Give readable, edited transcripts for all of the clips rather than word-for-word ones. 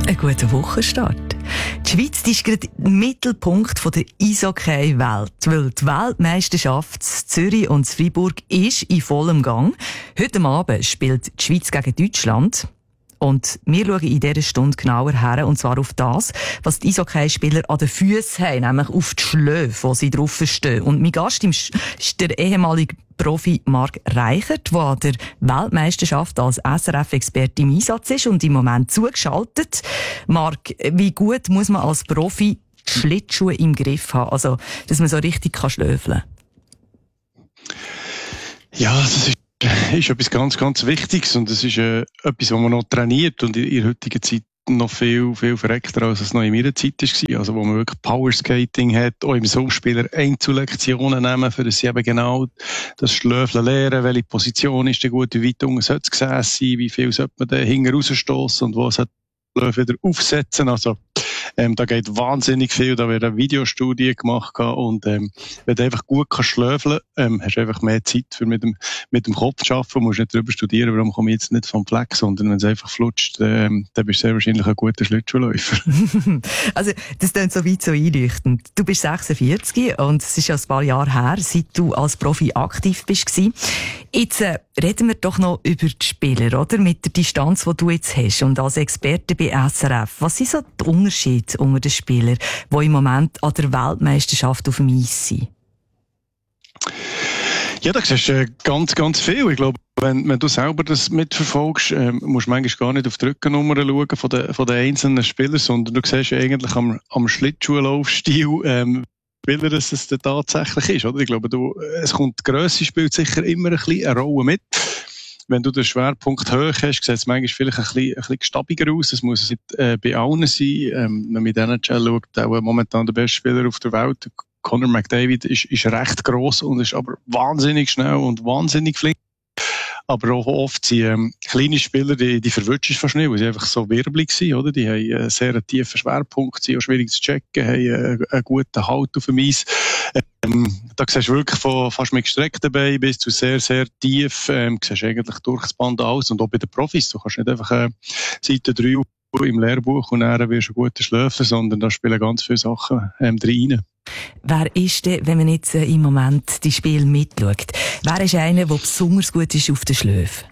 Ein guter Wochenstart. Die Schweiz ist gerade im Mittelpunkt der Eishockey-Welt, weil die Weltmeisterschaft in Zürich und in Freiburg ist in vollem Gang. Heute Abend spielt die Schweiz gegen Deutschland. Und wir schauen in dieser Stunde genauer her, und zwar auf das, was die Eishockeyspieler an den Füssen haben, nämlich auf die Schläfe, wo sie draufstehen. Und mein Gast ist der ehemalige Profi Marc Reichert, der an der Weltmeisterschaft als SRF-Experte im Einsatz ist und im Moment zugeschaltet. Marc, wie gut muss man als Profi die Schlittschuhe im Griff haben, also dass man so richtig schläfeln kann? Ja, das ist etwas ganz, ganz Wichtiges, und das ist etwas, was man noch trainiert und in der heutigen Zeit noch viel, viel verreckter, als es noch in meiner Zeit war. Also, wo man wirklich Powerskating hat, auch im Sommerspieler Einzellektionen nehmen, für das sie eben genau das Schlöfeln lernen, welche Position ist der gut, wie weit unten sollte es gesäß sein, wie viel sollte man da hinten rausstossen und wo sollte man wieder aufsetzen. Also, da geht wahnsinnig viel, da wird eine Videostudie gemacht, und wenn du einfach gut schläfeln kannst, hast du einfach mehr Zeit für mit dem Kopf zu arbeiten, musst nicht darüber studieren, warum komme ich jetzt nicht vom Fleck, sondern wenn es einfach flutscht, dann bist du sehr wahrscheinlich ein guter Schlittschuhläufer. Also, das klingt so weit so einleuchtend. Du bist 46 und es ist ja ein paar Jahre her, seit du als Profi aktiv bist. Jetzt reden wir doch noch über die Spieler, oder? Mit der Distanz, die du jetzt hast und als Experte bei SRF. Was sind so die Unterschiede unter den Spielern, die im Moment an der Weltmeisterschaft auf dem Eis sind? Ja, da siehst du ganz, ganz viel. Ich glaube, wenn du selber das mitverfolgst, musst du manchmal gar nicht auf die Rückennummer schauen von den einzelnen Spielern, sondern du siehst eigentlich am Schlittschuhlaufstil, Spieler, dass es dann tatsächlich ist, oder? Ich glaube, es kommt, die Grösse spielt sicher immer ein bisschen eine Rolle mit. Wenn du den Schwerpunkt hoch hast, sieht es manchmal vielleicht ein bisschen stabiger aus. Es muss nicht bei allen sein. Wenn man mit NHL schaut, auch momentan der beste Spieler auf der Welt, Connor McDavid, ist recht gross und ist aber wahnsinnig schnell und wahnsinnig flink. Aber auch oft sind kleine Spieler, die verwutschen fast nicht, weil sie einfach so wirbelig sind, oder? Die haben einen sehr tiefen Schwerpunkt, sind auch schwierig zu checken, haben einen guten Halt auf dem Eis. Da siehst du wirklich von fast mit gestreckten Beinen bis zu sehr, sehr tief, siehst du eigentlich durch das Band aus. Und auch bei den Profis, du kannst nicht einfach Seite 3 im Lehrbuch und dann wirst du ein guter Schlöfer, sondern da spielen ganz viele Sachen drin. Wer ist denn, wenn man jetzt im Moment die Spiele mitschaut, wer ist einer, der besonders gut ist auf den Schläfen?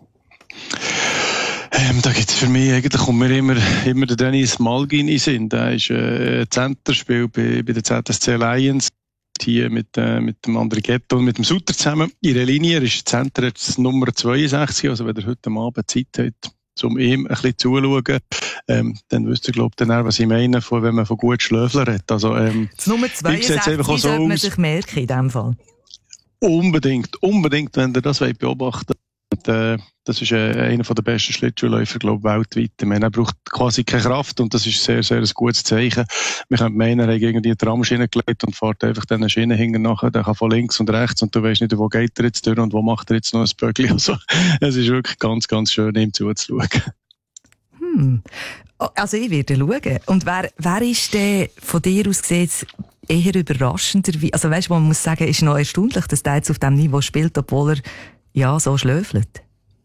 Da gibt's für mich, eigentlich kommt mir immer der Dennis Malgin in den Sinn. Der ist Center, spielt bei der ZSC Lions. Hier mit dem André Ghetto und mit dem Sutter zusammen. Ihre Linie, er ist Center jetzt Nummer 62, also wenn er heute Abend Zeit hat, um ihm ein bisschen zuzuschauen, dann wüsst ihr, glaube ich, was ich meine, wenn man von gut Schlöfeln redet. Also, das Nummer 62 sollte man sich merken in diesem Fall. Unbedingt, wenn ihr das beobachten wollt. Das ist einer der besten Schlittschuhläufer, glaube ich, weltweit. Ich meine, er braucht quasi keine Kraft, und das ist sehr, sehr ein gutes Zeichen. Wir können meinen, er hat irgendwie eine Tramschiene gelegt und fährt einfach diese Schiene hinten nachher. Der kann von links und rechts, und du weißt nicht, wo geht er jetzt durch und wo macht er jetzt noch ein Böckli. Also, es ist wirklich ganz, ganz schön, ihm zuzuschauen. Also, ich werde schauen. Und wer ist denn von dir aus gesehen eher überraschender? Also, weißt du, man muss sagen, ist noch erstaunlich, dass der jetzt auf diesem Niveau spielt, obwohl er so schläfelt.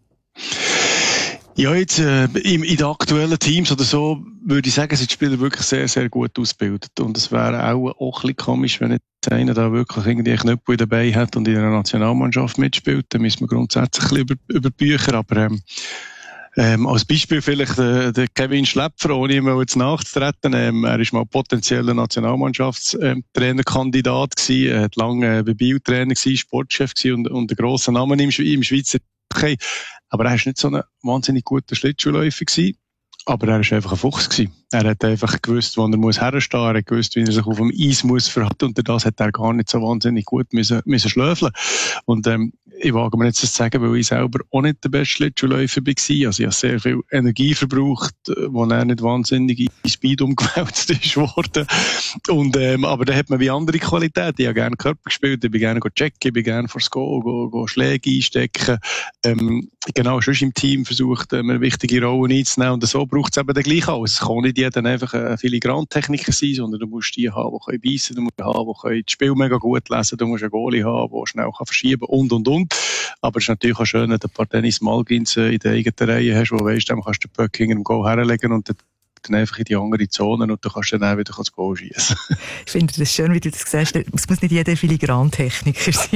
Ja, jetzt in den aktuellen Teams oder so würde ich sagen, sind die Spieler wirklich sehr, sehr gut ausgebildet. Und es wäre auch ein bisschen komisch, wenn jetzt einer da wirklich irgendwie einen Knüppel dabei hat und in einer Nationalmannschaft mitspielt. Dann müssen wir grundsätzlich ein bisschen über Bücher. Aber als Beispiel vielleicht der Kevin Schläpfer, ohne ihm jetzt nachzutreten. Er ist mal potenzieller Nationalmannschaftstrainerkandidat gewesen. Er hat lange bei Biel Trainer gewesen, Sportchef gewesen und einen grossen Namen im Schweizer Hockey. Aber er ist nicht so ein wahnsinnig guter Schlittschuhläufer gewesen. Aber er war einfach ein Fuchs gewesen. Er hat einfach gewusst, wo er herstehen muss. Er hat gewusst, wie er sich auf dem Eis muss verhalten. Und das hat er gar nicht so wahnsinnig gut müssen schlöfeln. Und ich wage mir jetzt das zu sagen, weil ich selber auch nicht der beste Schlittschuhläufer war. Also ich habe sehr viel Energie verbraucht, wo er nicht wahnsinnig in Speed umgewälzt ist worden. Und, aber da hat man wie andere Qualitäten. Ich habe gerne Körper gespielt, ich bin gerne checken, ich bin gerne vors Goal, Schläge einstecken. Genau, schon im Team versucht, eine wichtige Rolle einzunehmen. Und so braucht es eben dann gleich alles. Es kann nicht jeder einfach ein Filigrantechniker sein, sondern du musst die haben, die beißen können, du musst haben, die das Spiel mega gut lesen, du musst einen Goalie haben, der schnell verschieben kann und. Aber es ist natürlich auch schön, wenn du ein paar Dennis Malgins in der eigenen Reihe hast, wo du weisst, dann kannst du den Puck hinter dem Goal herlegen und dann einfach in die andere Zone und du kannst dann auch wieder das Goal schießen. Ich finde das schön, wie du das sagst. Es muss nicht jeder Filigrantechniker sein.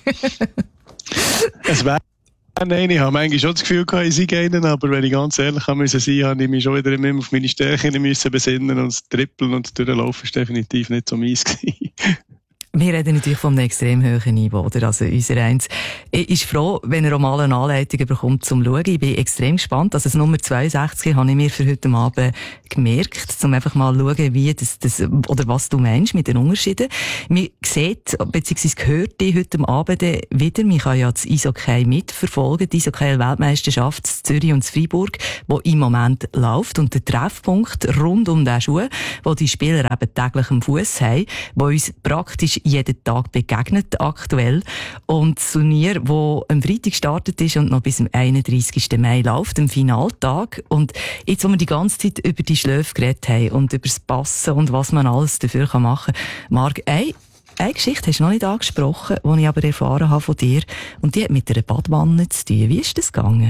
Es wäre nein, ich habe manchmal schon das Gefühl gehabt, ich sei einen, aber wenn ich ganz ehrlich sein musste, habe ich mich schon wieder immer auf meine Stärken besinnen und das Trippeln und das Durchlaufen ist definitiv nicht so meins gewesen. Wir reden natürlich von einem extrem hohen Niveau, oder? Also, unser Eins ist froh, wenn er auch mal eine Anleitung bekommt zum Schauen. Ich bin extrem gespannt. Also, das Nummer 62 habe ich mir für heute Abend gemerkt, um einfach mal zu schauen, wie das, oder was du meinst mit den Unterschieden. Man sieht, beziehungsweise hört dich heute Abend wieder. Man kann ja das Eishockey mitverfolgen. Die Eishockey-Weltmeisterschaft in Zürich und in Freiburg, die im Moment läuft. Und der Treffpunkt rund um den Schuh, wo die Spieler eben täglich am Fuss haben, wo uns praktisch jeden Tag begegnet aktuell. Und das Turnier, das am Freitag gestartet ist und noch bis zum 31. Mai läuft, am Finaltag. Und jetzt, wo wir die ganze Zeit über die Schläfe geredet haben und über das Passen und was man alles dafür machen kann. Marc, eine Geschichte hast du noch nicht angesprochen, die ich aber erfahren habe von dir. Und die hat mit einer Badwanne zu tun. Wie ist das gegangen?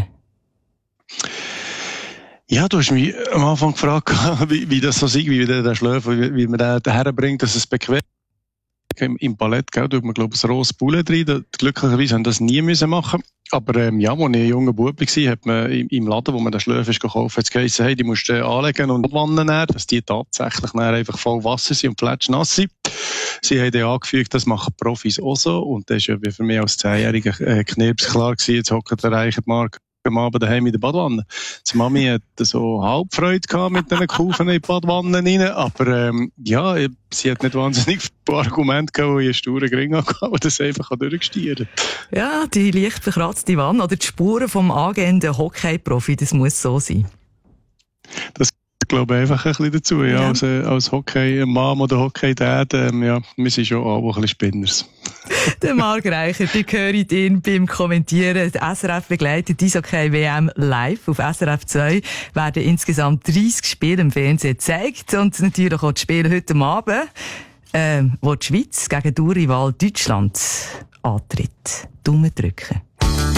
Ja, du hast mich am Anfang gefragt, wie das so ist, wie der Schläfe, wie man den herbringt, dass es bequem im Ballett, gell, tut man, glaube ich, ein rohes Bullen drin. Glücklicherweise haben das nie müssen machen. Aber, als ich ein junger Bub war, hat man im Laden, wo man den Schläfe gekauft hat, es geheißen, hey, die musst du anlegen und Wannen nehmen, dass die tatsächlich einfach voll Wasser sind und fletschnass sind. Sie haben dann angefügt, das machen Profis auch so. Und das war ja für mich als 10-jähriger Knirps klar gewesen, jetzt hockt der reiche Marc am Abend daheim in der Badwanne. Die Mami hat so halb Freude gehabt mit diesen Kufen in die Badwanne rein, aber sie hat nicht wahnsinnig viele Argumente gehabt, wo ich einen sturen Gring hatte, aber das einfach durchgestiert. Ja, die leicht verkratzte Wanne oder die Spuren vom angehenden Hockey-Profi, das muss so sein. Das glaube ich einfach ein bisschen dazu, ja. Als Hockey-Mom oder Hockey-Dad, wir sind schon auch ein bisschen Spinners. Der Marc Reichert, ich höre ihn beim Kommentieren. Die SRF begleitet die Eishockey-WM live. Auf SRF 2 werden insgesamt 30 Spiele im Fernsehen gezeigt. Und natürlich auch die Spiele heute Abend, wo die Schweiz gegen Durchrival Deutschland antritt. Daumen drücken.